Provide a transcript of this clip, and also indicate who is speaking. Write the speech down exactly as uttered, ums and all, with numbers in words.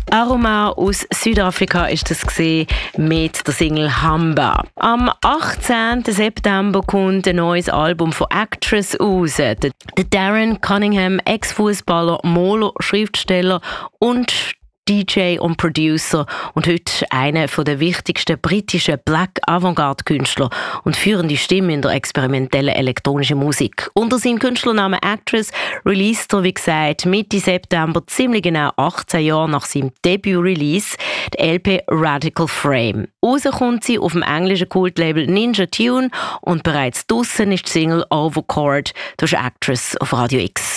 Speaker 1: Aroma aus Südafrika ist das gesehen mit der Single Hamba. Am achtzehnten September kommt ein neues Album von Actress raus. Der Darren Cunningham, Ex-Fußballer, Maler, Schriftsteller und D J und Producer und heute einer der wichtigsten britischen Black Avantgarde-Künstler und führende Stimme in der experimentellen elektronischen Musik. Unter seinem Künstlernamen Actress released er, wie gesagt, Mitte September, ziemlich genau achtzehn Jahre nach seinem Debüt-Release, die L P Radical Frame. Rauskommt sie auf dem englischen Kultlabel Ninja Tune und bereits draussen ist die Single Overchord durch Actress auf Radio X.